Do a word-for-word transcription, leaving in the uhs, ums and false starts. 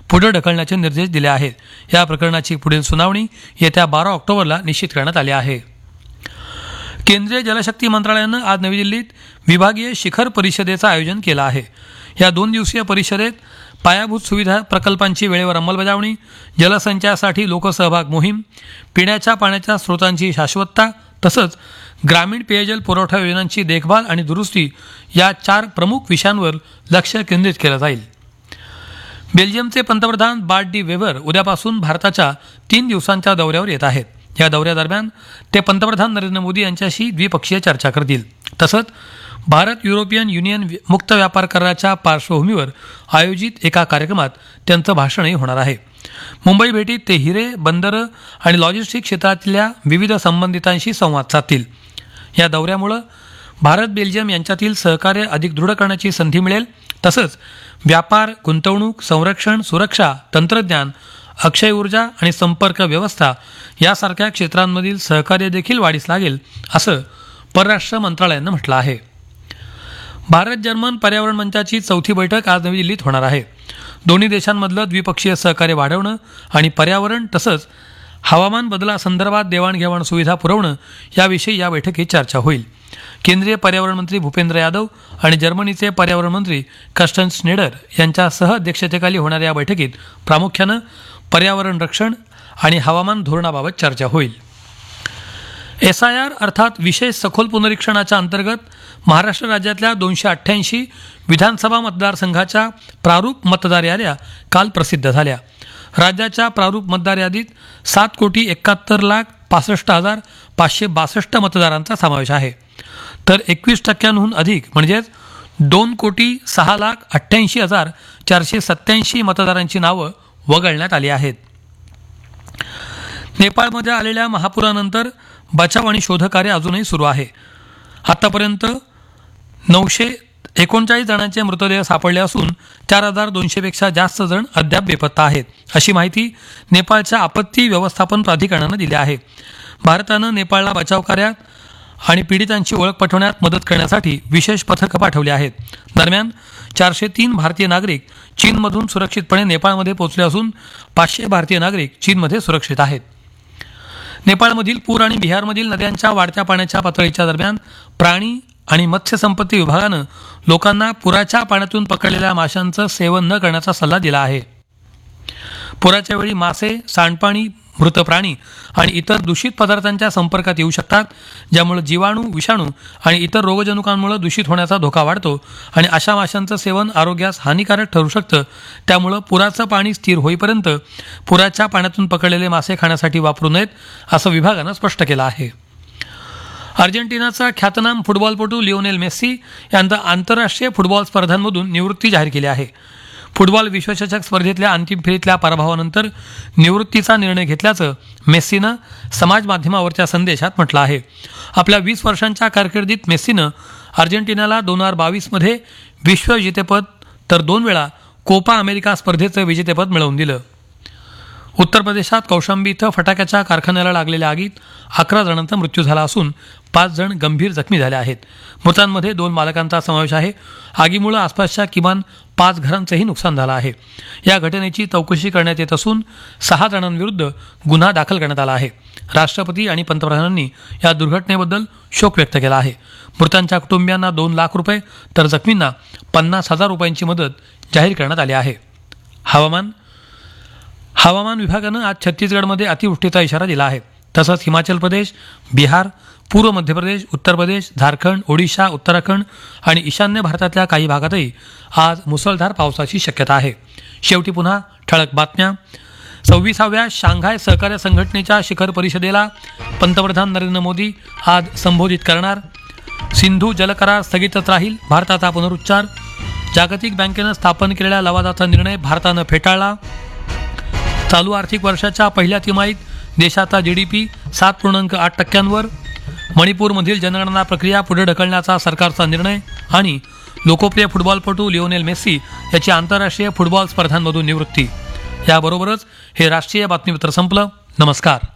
पुढे ढकलण्याचे निर्देश दिले आहेत. या प्रकरणाची पुढील सुनावणी येत्या बारा ऑक्टोबरला निश्चित करण्यात आली आहे. केंद्रीय जलशक्ती मंत्रालयानं आज नवी दिल्लीत विभागीय शिखर परिषदेचं आयोजन केलं आहे. या दोन दिवसीय परिषदेत पायाभूत सुविधा प्रकल्पांची वेळेवर अंमलबजावणी, जलसंचयासाठी लोकसहभाग मोहीम, पिण्याच्या पाण्याच्या स्रोतांची शाश्वतता तसंच ग्रामीण पेयजल पुरवठा योजनांची देखभाल आणि दुरुस्ती या चार प्रमुख विषयांवर लक्ष केंद्रित केलं जाईल. बेल्जियमचे पंतप्रधान बार्ट डी वेव्हर उद्यापासून भारताच्या तीन दिवसांच्या दौऱ्यावर येत आहेत. या दौऱ्यादरम्यान ते पंतप्रधान नरेंद्र मोदी यांच्याशी द्विपक्षीय चर्चा करतील. तसंच भारत युरोपियन युनियन मुक्त व्यापार कराराच्या पार्श्वभूमीवर आयोजित एका कार्यक्रमात त्यांचं भाषणही होणार आहे. मुंबई भेटीत ते हिरे, बंदरं आणि लॉजिस्टिक क्षेत्रातल्या विविध संबंधितांशी संवाद साधतील. या दौऱ्यामुळं भारत बेल्जियम यांच्यातील सहकार्य अधिक दृढ करण्याची संधी मिळेल. तसंच व्यापार, गुंतवणूक, संरक्षण, सुरक्षा, तंत्रज्ञान, अक्षय ऊर्जा आणि संपर्क व्यवस्था यासारख्या क्षेत्रांमधील सहकार्य देखील वाढीस लागेल असं परराष्ट्र मंत्रालयानं म्हटलं आहे. भारत जर्मन पर्यावरण मंचाची चौथी बैठक आज नवी दिल्लीत होणार आहे. दोन्ही देशांमधलं द्विपक्षीय सहकार्य वाढवणं आणि पर्यावरण तसंच हवामान बदलासंदर्भात देवाणघेवाण सुविधा पुरवणं याविषयी या बैठकीत चर्चा होईल. केंद्रीय पर्यावरण मंत्री भूपेंद्र यादव आणि जर्मनीचे पर्यावरण मंत्री कर्स्टन स्नेडर यांच्या सह अध्यक्षतेखाली होणाऱ्या या बैठकीत प्रामुख्यानं पर्यावरण रक्षण आणि हवामान धोरणाबाबत चर्चा होईल. एस आय आर अर्थात विशेष सखोल पुनरीक्षणाच्या अंतर्गत महाराष्ट्र राज्यातल्या दोनशे अठ्ठ्याऐंशी विधानसभा मतदारसंघाच्या प्रारूप मतदार याद्या काल प्रसिद्ध झाल्या. राज्याच्या प्रारूप मतदार यादीत सात कोटी एकाहत्तर लाख पासष्ट हजार पाचशे बासष्ट मतदारांचा समावेश आहे. तर एकवीस टक्क्यांहून अधिक म्हणजेच दोन कोटी सहा लाख अठ्ठ्याऐंशी हजार चारशे सत्त्याऐंशी मतदारांची नावं वगळण्यात आली आहेत. नेपाळमध्ये आलेल्या महापुरानंतर बचाव आणि शोधकार्य अजूनही सुरू आहे. आतापर्यंत नऊशे एकोणचाळीस जणांचे मृतदेह सापडले असून चार हजार दोनशेपेक्षा जास्त जण अद्याप बेपत्ता आहेत, अशी माहिती नेपाळच्या आपत्ती व्यवस्थापन प्राधिकरणानं दिली आहे. भारतानं नेपाळला बचाव कार्यात आणि पीडितांची ओळख पटवण्यात मदत करण्यासाठी विशेष पथकं पाठवली आहेत. दरम्यान चारशे तीन भारतीय नागरिक चीनमधून सुरक्षितपणे नेपाळमध्ये पोहोचले असून पाचशे भारतीय नागरिक चीनमध्ये सुरक्षित आहेत. नेपाळमधील पूर आणि बिहारमधील नद्यांच्या वाढत्या पाण्याच्या पातळीच्या दरम्यान प्राणी आणि मत्स्यसंपत्ती विभागानं लोकांना पुराच्या पाण्यातून पकडलेल्या माशांचं सेवन न करण्याचा सल्ला दिला आहे. पुराच्या वेळी मासे, सांडपाणी, मृत प्राणी आणि इतर दूषित पदार्थांच्या संपर्कात येऊ शकतात, ज्यामुळे जीवाणू, विषाणू आणि इतर रोगजनुकांमुळे दूषित होण्याचा धोका वाढतो आणि अशा माशांचं सेवन आरोग्यास हानिकारक ठरू शकतं. त्यामुळे पुराचं पाणी स्थिर होईपर्यंत पुराच्या पाण्यातून पकडलेले मासे खाण्यासाठी वापरू नयेत, असं विभागानं स्पष्ट केलं आहे. अर्जेंटिनाचा ख्यातनाम फुटबॉलपटू लिओनेल मेस्सी यांचा आंतरराष्ट्रीय फुटबॉल स्पर्धांमधून निवृत्ती जाहीर केली आहे. फुटबॉल विश्वचषक स्पर्धेतल्या अंतिम फेरीतल्या पराभवानंतर निवृत्तीचा निर्णय घेतल्याचं मेस्सीनं समाज माध्यमावरच्या संदेशात म्हटलं आहे. आपल्या वीस वर्षांच्या कारकिर्दीत मेस्सीनं अर्जेंटिनाला दोन हजार बावीसमध्ये विश्व विजेतेपद तर दोन वेळा कोपा अमेरिका स्पर्धेचं विजेतेपद मिळवून दिलं. उत्तर प्रदेशात कौशांबी इथं फटाक्याच्या कारखान्याला लागलेल्या आगीत अकरा जणांचा मृत्यू झाला असून पाच जण गंभीर जखमी झाले आहेत. मृतांमध्ये दोन मालकांचा समावेश आहे. आगीमुळे आसपासच्या किमान पाच घरांचंही नुकसान झालं आहे. या घटनेची चौकशी करण्यात येत असून सहा जणांविरुद्ध गुन्हा दाखल करण्यात आला आहे. राष्ट्रपती आणि पंतप्रधानांनी या दुर्घटनेबद्दल शोक व्यक्त केला आहे. मृतांच्या कुटुंबियांना दोन लाख रुपये तर जखमींना पन्नास हजार रुपयांची मदत जाहीर करण्यात आली आहे. हवामान हवामान विभागानं आज छत्तीसगडमध्ये अतिवृष्टीचा इशारा दिला आहे. तसंच हिमाचल प्रदेश, बिहार, पूर्व मध्य प्रदेश, उत्तर प्रदेश, झारखंड, ओडिशा, उत्तराखंड आणि ईशान्य भारतातल्या काही भागातही आज मुसळधार पावसाची शक्यता आहे. शेवटी पुन्हा ठळक बातम्या. सव्वीसाव्या शांघाय सहकार्य संघटनेच्या शिखर परिषदेला पंतप्रधान नरेंद्र मोदी आज संबोधित करणार. सिंधू जलकरार स्थगितच राहील, भारताचा पुनरुच्चार. जागतिक बँकेनं स्थापन केलेल्या लवादाचा निर्णय भारतानं फेटाळला. चालू आर्थिक वर्षाच्या पहिल्या तिमाहीत देशाचा जी डी पी सात पूर्णांक आठ टक्क्यांवर. मणिपूरमधील जनगणना प्रक्रिया पुढे ढकलण्याचा सरकारचा निर्णय. आणि लोकप्रिय फुटबॉलपटू लिओनेल मेस्सी याची आंतरराष्ट्रीय फुटबॉल स्पर्धांमधून निवृत्ती. याबरोबरच हे राष्ट्रीय बातमीपत्र संपलं. नमस्कार.